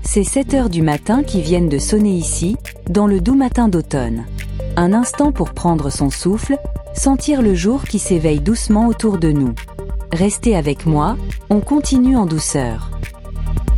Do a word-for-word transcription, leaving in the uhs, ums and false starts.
C'est sept heures du matin qui viennent de sonner ici, dans le doux matin d'automne. Un instant pour prendre son souffle, sentir le jour qui s'éveille doucement autour de nous. Restez avec moi, on continue en douceur.